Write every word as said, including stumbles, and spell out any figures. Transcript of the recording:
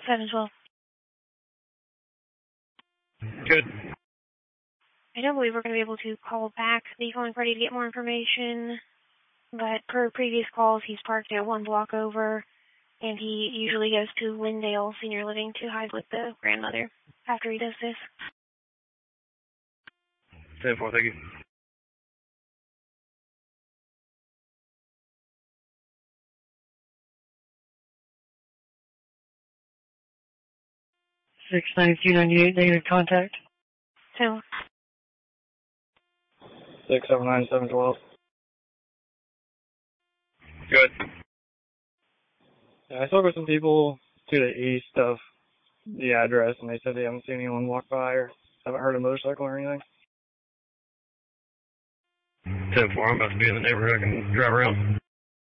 seven twelve. Good. I don't believe we're going to be able to call back the calling party to get more information, but per previous calls, he's parked at one block over, and he usually goes to Lindale Senior Living to hide with the grandmother after he does this. ten four, thank you. six ninety-two ninety-eight, negative contact. So, six seven nine seven twelve. Good. Yeah, I spoke with some people to the east of the address, and they said they haven't seen anyone walk by or haven't heard a motorcycle or anything. ten four, I'm about to be in the neighborhood and drive around.